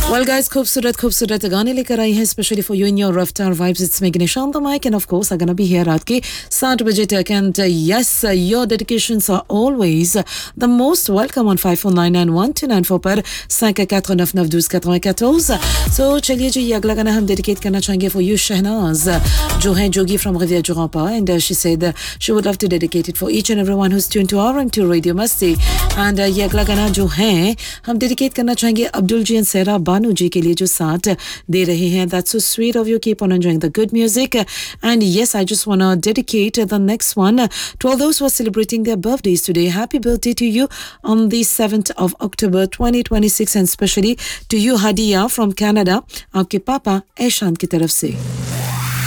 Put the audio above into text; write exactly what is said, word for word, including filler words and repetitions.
Well guys, खूबसूरत खूबसूरत गाने लेकर आई हैं specially for you in your रफ्तार वाइब्स. इट्स मेगनी शान the mic end of course I gonna be here रात के सात बजे तक. And yes, your dedications are always the most welcome on five four nine nine one two nine four पर five four nine nine one nine one two four. सो चलिए जी, ये अगला गाना हम डेडिकेट करना चाहेंगे फॉर यू शहनाज, जो है जोगी from रिवियर जुरापा. And she said she would love to dedicate it for each and everyone who is tuned to our and to radio मस्ती. एंड ये अगला गाना जो है हम डेडिकेट करना चाहेंगे अब्दुल जी एंड सेरा बानू जी के लिए जो साथ दे रहे हैं. That's so sweet of you. Keep on enjoying the good music. And yes, I just want to dedicate the next one to all those who are celebrating their birthdays today. Happy birthday to you on the seventh of October twenty twenty-six, and especially to you Hadiya from Canada. आपके पापा ऐशान की तरफ से.